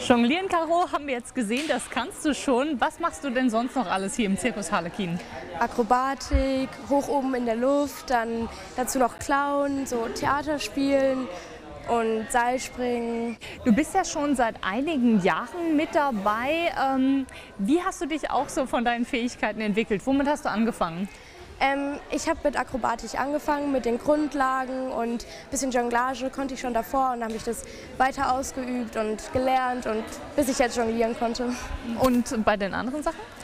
Jonglieren, Caro, haben wir jetzt gesehen, das kannst du schon. Was machst du denn sonst noch alles hier im Zirkus Harlekin? Akrobatik, hoch oben in der Luft, dann dazu noch Clown, so Theater spielen und Seilspringen. Du bist ja schon seit einigen Jahren mit dabei. Wie hast du dich auch so von deinen Fähigkeiten entwickelt? Womit hast du angefangen? Ich habe mit Akrobatik angefangen, mit den Grundlagen und ein bisschen Jonglage konnte ich schon davor und dann habe ich das weiter ausgeübt und gelernt und bis ich jetzt jonglieren konnte. Und bei den anderen Sachen?